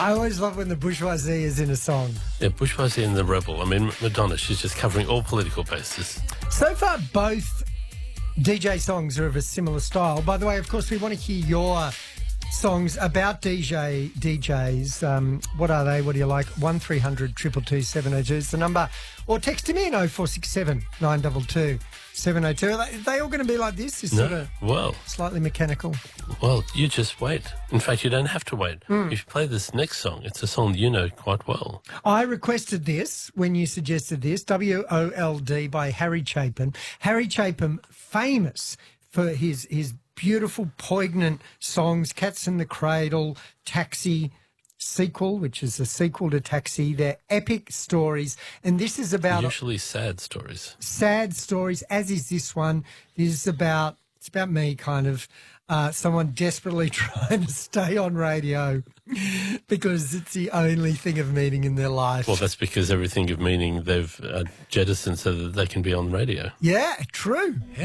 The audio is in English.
I always love when the bourgeoisie is in a song. Yeah, bourgeoisie and the rebel. I mean, Madonna, she's just covering all political bases. So far, both DJ songs are of a similar style. By the way, of course, we want to hear your songs about DJs. What are they? What do you like? 1300 222 702 is the number. Or text to me in 0467 922 702. Are they all going to be like this? It's sort of slightly mechanical. Well, you just wait. In fact, you don't have to wait. If you play this next song, it's a song you know quite well. I requested this when you suggested this, WOLD by Harry Chapin. Harry Chapin, famous for his beautiful, poignant songs, Cats in the Cradle, Taxi, Sequel, which is a sequel to Taxi. They're epic stories, and this is about... Usually sad stories. Sad stories, as is this one. It's about me, kind of, someone desperately trying to stay on radio because it's the only thing of meaning in their life. Well, that's because everything of meaning they've jettisoned so that they can be on radio. Yeah, true.